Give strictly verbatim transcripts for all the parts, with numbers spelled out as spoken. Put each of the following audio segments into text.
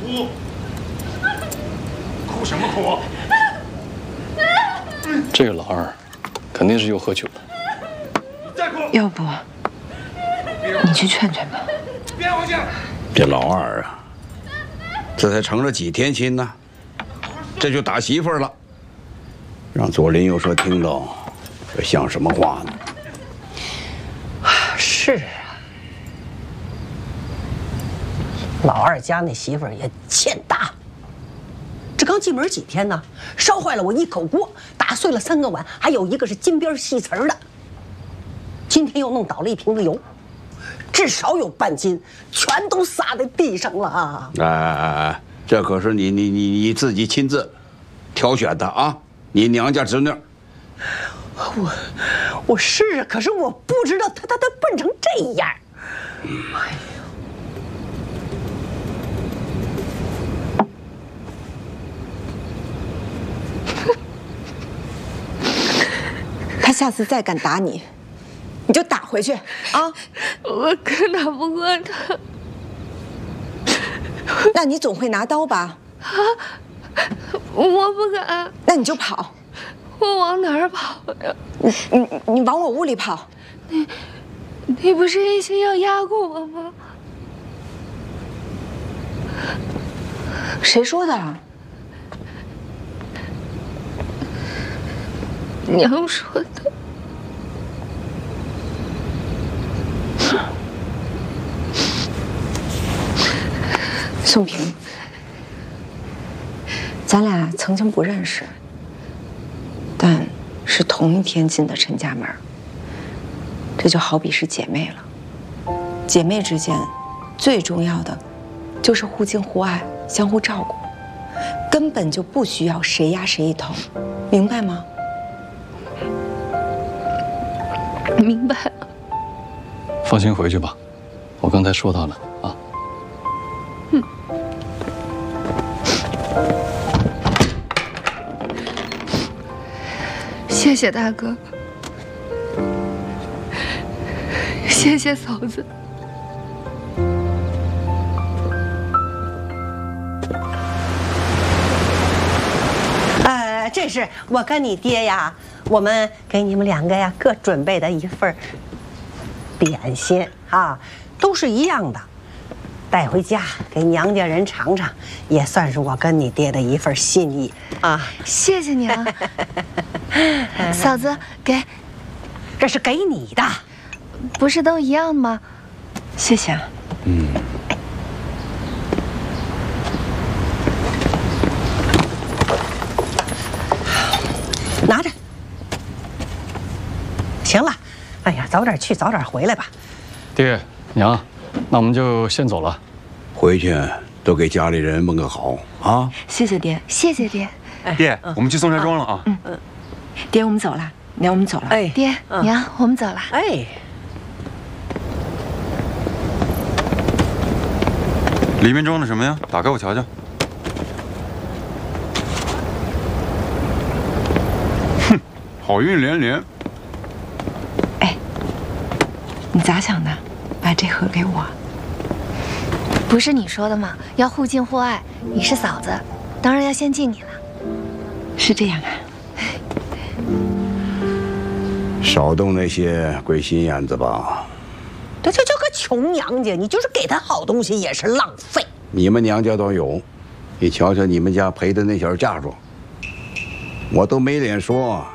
哭，哭什么哭？ 这个老二，肯定是又喝酒了。 再哭！ 要不，你去劝劝吧。 别回去！ 这老二啊，这才成了几天亲呢，这就打媳妇儿了，让左邻右舍听到，这像什么话呢？ 是啊，老二家那媳妇儿也欠大。这刚进门几天呢，烧坏了我一口锅，打碎了三个碗，还有一个是金边细瓷的。今天又弄倒了一瓶子油，至少有半斤，全都洒在地上了。 哎哎哎，这可是你你你你自己亲自挑选的啊，你娘家侄女。 我我是啊，可是我不知道他他他笨成这样。哎呀！ 他下次再敢打你，你就打回去啊！ 我可打不过他。 那你总会拿刀吧？ 啊！我不敢。 那你就跑。 我往哪儿跑呀？ 你你你往我屋里跑。 你你不是一心要压过我吗？ 谁说的？ 娘说的。 宋平，咱俩曾经不认识，但是同一天进的陈家门，这就好比是姐妹了。姐妹之间，最重要的就是互敬互爱，相互照顾，根本就不需要谁压谁一头，明白吗？ 明白了。 放心回去吧，我刚才说到了啊。 嗯。谢谢大哥，谢谢嫂子。 呃，这是我跟你爹呀，我们给你们两个呀各准备的一份点心啊，都是一样的，带回家给娘家人尝尝，也算是我跟你爹的一份心意啊。 谢谢你啊，嫂子，给， 这是给你的， 不是都一样吗？ 谢谢啊。 嗯。 拿着。行了，哎呀，早点去，早点回来吧。 爹娘，那我们就先走了。 回去都给家里人问个好啊！ 谢谢爹， 谢谢爹。 爹，我们去宋山庄了啊！ 嗯嗯，爹，我们走了，娘，我们走了。 哎， 爹娘，我们走了。 哎， 里面装的什么呀？打开我瞧瞧。哼，好运连连。 哎，你咋想的？把这盒给我。 不是你说的吗？要互敬互爱。你是嫂子，当然要先敬你了。 是这样啊。 少动那些鬼心眼子吧。 这这这个穷娘家，你就是给她好东西也是浪费。 你们娘家都有，你瞧瞧你们家赔的那小嫁妆，我都没脸说。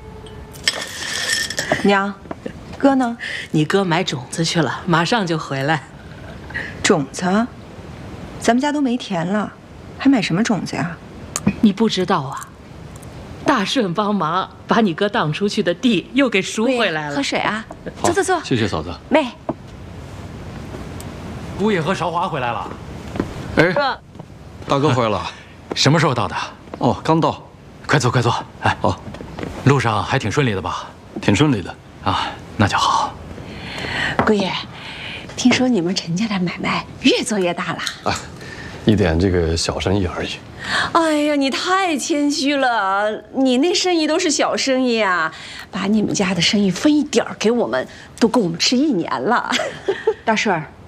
娘，哥呢？ 你哥买种子去了，马上就回来。 种子？咱们家都没田了，还买什么种子呀？ 你不知道啊，大顺帮忙把你哥当出去的地又给赎回来了。 喝水啊，坐坐坐。 谢谢嫂子。 妹， 姑爷和韶华回来了。 哎，大哥回来了。 什么时候到的？ 哦，刚到。 快坐，快坐。哎， 好。 路上还挺顺利的吧？ 挺顺利的啊，那就好。 姑爷，听说你们陈家的买卖越做越大了。 啊，一点这个小生意而已。 哎呀，你太谦虚了，你那生意都是小生意啊，把你们家的生意分一点儿给我们，都够我们吃一年了。大顺儿，